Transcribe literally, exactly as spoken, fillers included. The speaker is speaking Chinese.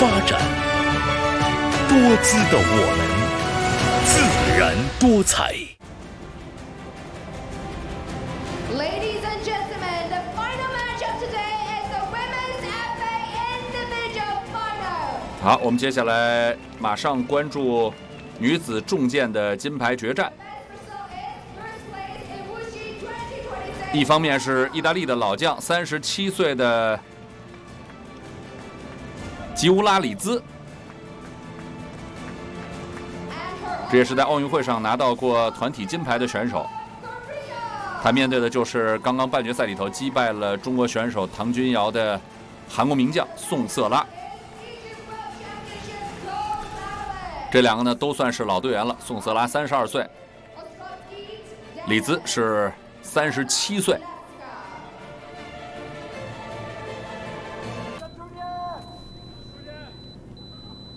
发展，多姿的我们，自然多彩。 Ladies and gentlemen, the final match of today is the Women's F A Individual Final. 好，我们接下来马上关注女子重剑的金牌决战。一方面是意大利的老将，三十七岁的吉乌拉里兹，这也是在奥运会上拿到过团体金牌的选手。他面对的就是刚刚半决赛里头击败了中国选手唐君瑶的韩国名将宋瑟拉。这两个呢都算是老队员了，宋瑟拉三十二岁，里兹是三十七岁。